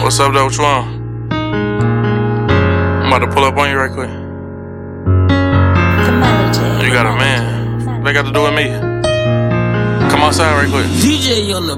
What's up, though? What you on? I'm about to pull up on you right quick. You got a man. What they got to do with me? Come outside right quick. DJ on the